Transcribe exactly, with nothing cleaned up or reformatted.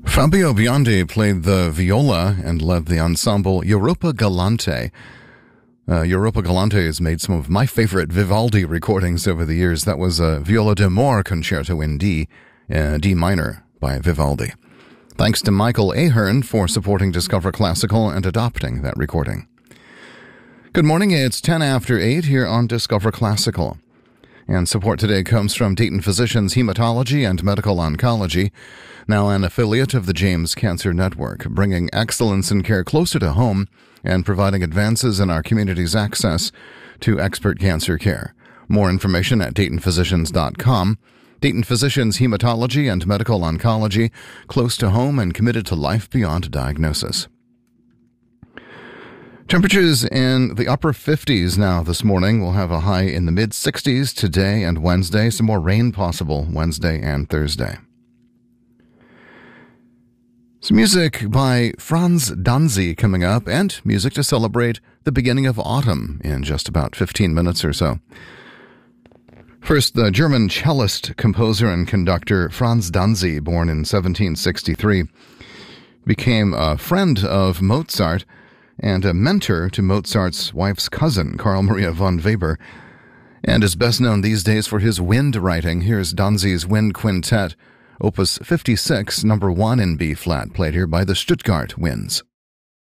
Fabio Biondi played the viola and led the ensemble Europa Galante. Uh, Europa Galante has made some of my favorite Vivaldi recordings over the years. That was a Viola d'Amore concerto in D, uh, D minor by Vivaldi. Thanks to Michael Ahern for supporting Discover Classical and adopting that recording. Good morning, it's ten after eight here on Discover Classical. And support today comes from Dayton Physicians Hematology and Medical Oncology, now an affiliate of the James Cancer Network, bringing excellence in care closer to home and providing advances in our community's access to expert cancer care. More information at dayton physicians dot com. Dayton Physicians Hematology and Medical Oncology, close to home and committed to life beyond diagnosis. Temperatures in the upper fifties now this morning. We'll have a high in the mid-sixties today and Wednesday. Some more rain possible Wednesday and Thursday. Some music by Franz Danzy coming up, and music to celebrate the beginning of autumn in just about fifteen minutes or so. First, the German cellist, composer, and conductor Franz Danzy, born in seventeen sixty-three, became a friend of Mozart and a mentor to Mozart's wife's cousin, Carl Maria von Weber, and is best known these days for his wind writing. Here's Danzy's Wind Quintet, Opus fifty-six, number one in B-flat, played here by the Stuttgart Winds.